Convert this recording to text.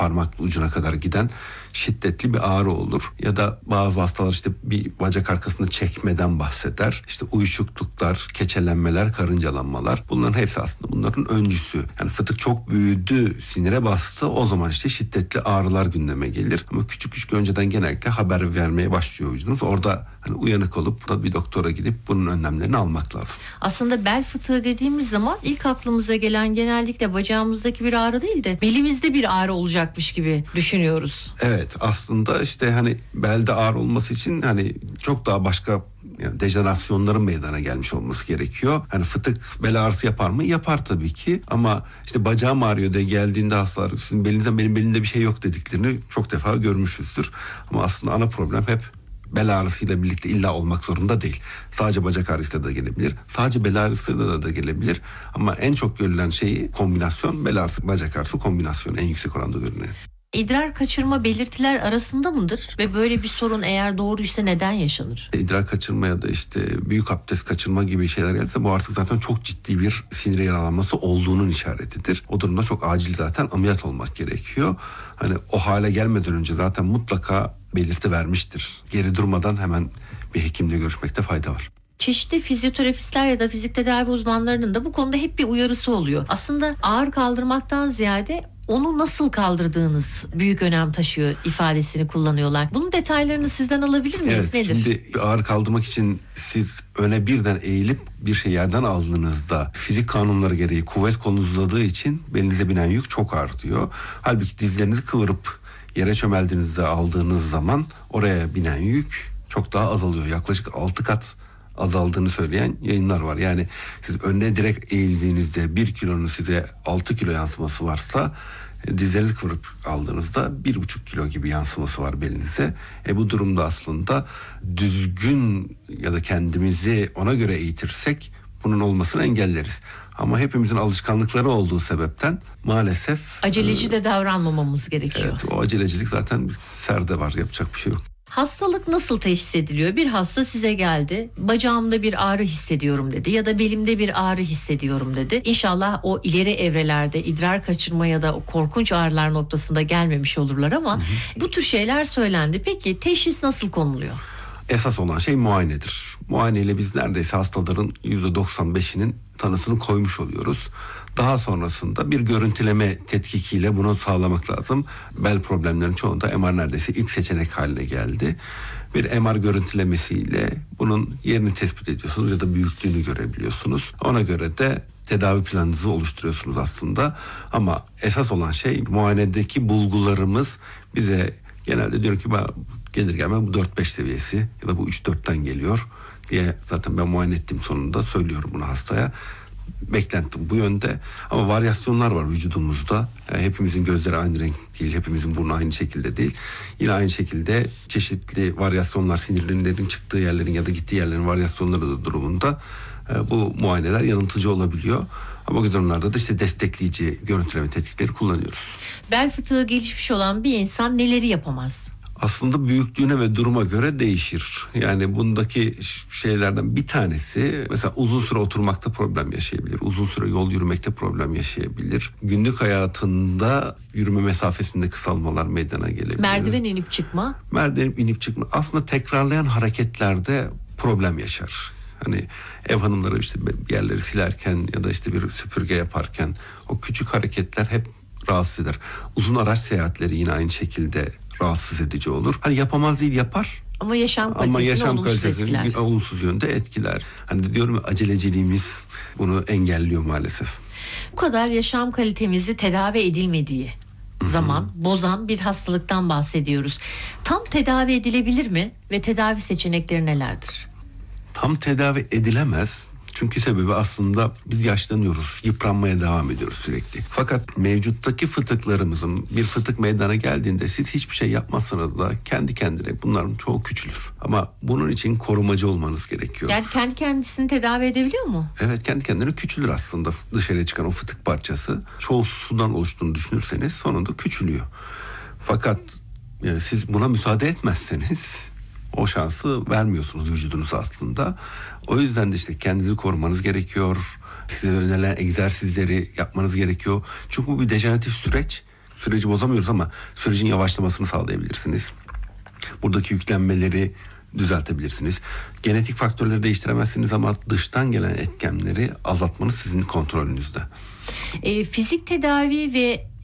parmak ucuna kadar giden şiddetli bir ağrı olur. Ya da bazı hastalar işte bir bacak arkasında çekmeden bahseder. İşte uyuşukluklar, keçelenmeler, karıncalanmalar. Bunların hepsi aslında bunların öncüsü. Yani fıtık çok büyüdü, sinire bastı. O zaman işte şiddetli ağrılar gündeme gelir. Ama küçük önceden genellikle haber vermeye başlıyor vücudumuz. Orada hani uyanık olup da bir doktora gidip bunun önlemlerini almak lazım. Aslında bel fıtığı dediğimiz zaman ilk aklımıza gelen genellikle bacağımızdaki bir ağrı değil de belimizde bir ağrı olacakmış gibi düşünüyoruz. Evet, aslında işte hani belde ağrı olması için hani çok daha başka yani dejenerasyonların meydana gelmiş olması gerekiyor. Hani fıtık bel ağrısı yapar mı? Yapar tabii ki. Ama işte bacağım ağrıyor diye geldiğinde hastalar sizin belinizden benim belimde bir şey yok dediklerini çok defa görmüşüzdür. Ama aslında ana problem hep bel ağrısıyla birlikte illa olmak zorunda değil. Sadece bacak ağrısıyla da gelebilir. Sadece bel ağrısıyla da gelebilir. Ama en çok görülen şeyi kombinasyon bel ağrısı, bacak ağrısı kombinasyonu en yüksek oranda görünüyor. İdrar kaçırma belirtiler arasında mıdır? Ve böyle bir sorun eğer doğruysa neden yaşanır? İdrar kaçırma ya da işte büyük abdest kaçırma gibi şeyler gelse bu artık zaten çok ciddi bir sinir yaralanması olduğunun işaretidir. O durumda çok acil zaten ameliyat olmak gerekiyor. Hani o hale gelmeden önce zaten mutlaka belirti vermiştir. Geri durmadan hemen bir hekimle görüşmekte fayda var. Çeşitli fizyoterapistler ya da fizik tedavi uzmanlarının da bu konuda hep bir uyarısı oluyor. Aslında ağır kaldırmaktan ziyade onu nasıl kaldırdığınız büyük önem taşıyor ifadesini kullanıyorlar. Bunun detaylarını sizden alabilir miyiz? Evet, nedir? şimdi ağır kaldırmak için siz öne birden eğilip bir şey yerden aldığınızda fizik kanunları gereği kuvvet kolunuz uzadığı için belinize binen yük çok artıyor. Halbuki dizlerinizi kıvırıp yere çömeldiğinizde aldığınız zaman oraya binen yük çok daha azalıyor. Yaklaşık 6 kat azaldığını söyleyen yayınlar var. Yani siz önüne direkt eğildiğinizde 1 kilonun size 6 kilo yansıması varsa dizlerinizi kıvırıp aldığınızda 1,5 kilo gibi yansıması var belinize. Bu durumda aslında düzgün ya da kendimizi ona göre eğitirsek bunun olmasını engelleriz. Ama hepimizin alışkanlıkları olduğu sebepten maalesef Aceleci de davranmamamız gerekiyor. Evet, o acelecilik zaten serde var, yapacak bir şey yok. Hastalık nasıl teşhis ediliyor? Bir hasta size geldi, bacağımda bir ağrı hissediyorum dedi ya da belimde bir ağrı hissediyorum dedi. İnşallah o ileri evrelerde idrar kaçırma ya da o korkunç ağrılar noktasında gelmemiş olurlar ama bu tür şeyler söylendi. Peki teşhis nasıl konuluyor? Esas olan şey muayenedir. Muayeneyle biz neredeyse hastaların %95'inin tanısını koymuş oluyoruz. Daha sonrasında bir görüntüleme tetkikiyle bunu sağlamak lazım. Bel problemlerinin çoğunda MR neredeyse ilk seçenek haline geldi. Bir MR görüntülemesiyle bunun yerini tespit ediyorsunuz ya da büyüklüğünü görebiliyorsunuz. Ona göre de tedavi planınızı oluşturuyorsunuz aslında. Ama esas olan şey muayenedeki bulgularımız bize genelde diyor ki gelir gelmez bu 4-5 seviyesi ya da bu 3-4'ten geliyor diye zaten ben muayene ettiğim sonunda söylüyorum bunu hastaya. Beklentim bu yönde ama varyasyonlar var vücudumuzda. Yani hepimizin gözleri aynı renk değil, hepimizin burnu aynı şekilde değil. Yine aynı şekilde çeşitli varyasyonlar, sinirlerin çıktığı yerlerin ya da gittiği yerlerin varyasyonları da durumunda bu muayeneler yanıltıcı olabiliyor. Ama bu durumlarda da işte destekleyici görüntüleme tetkikleri kullanıyoruz. Bel fıtığı gelişmiş olan bir insan neleri yapamaz? Aslında büyüklüğüne ve duruma göre değişir. Yani bundaki şeylerden bir tanesi mesela uzun süre oturmakta problem yaşayabilir. Uzun süre yol yürümekte problem yaşayabilir. Günlük hayatında yürüme mesafesinde kısalmalar meydana gelebilir. Merdiven inip çıkma. Merdiven inip çıkma. Aslında tekrarlayan hareketlerde problem yaşar. Hani ev hanımları işte yerleri silerken ya da işte bir süpürge yaparken o küçük hareketler hep rahatsız eder. Uzun araç seyahatleri yine aynı şekilde rahatsız edici olur. Hani yapamaz değil, yapar. Ama yaşam kalitesini olumsuz yönde etkiler. Hani diyorum ya, aceleciliğimiz bunu engelliyor maalesef. Bu kadar yaşam kalitemizi tedavi edilmediği zaman bozan bir hastalıktan bahsediyoruz. Tam tedavi edilebilir mi ve tedavi seçenekleri nelerdir? Tam tedavi edilemez. Çünkü sebebi aslında biz yaşlanıyoruz, yıpranmaya devam ediyoruz sürekli. Fakat mevcuttaki fıtıklarımızın bir fıtık meydana geldiğinde siz hiçbir şey yapmazsanız da kendi kendine bunların çoğu küçülür. Ama bunun için korumacı olmanız gerekiyor. Yani kendi kendisini tedavi edebiliyor mu? Evet, kendi kendine küçülür aslında dışarıya çıkan o fıtık parçası. Çoğu sudan oluştuğunu düşünürseniz sonunda küçülüyor. Fakat yani siz buna müsaade etmezseniz o şansı vermiyorsunuz vücudunuza aslında. O yüzden de işte kendinizi korumanız gerekiyor. Size önerilen egzersizleri yapmanız gerekiyor. Çünkü bu bir dejeneratif süreç. süreci bozamıyoruz ama sürecin yavaşlamasını sağlayabilirsiniz. Buradaki yüklenmeleri düzeltebilirsiniz. Genetik faktörleri değiştiremezsiniz ama dıştan gelen etkenleri azaltmanız sizin kontrolünüzde. Fizik tedavi ve